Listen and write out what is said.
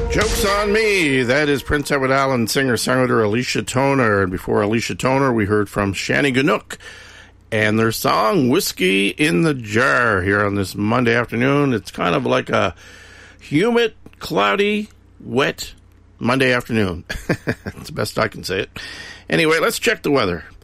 Joke's on me. That is Prince Edward Island singer-songwriter Alicia Toner. And before Alicia Toner, we heard from Shanny Ganook and their song Whiskey in the Jar here on this Monday afternoon. It's kind of like a humid, cloudy, wet Monday afternoon. That's the best I can say it. Anyway, let's check the weather.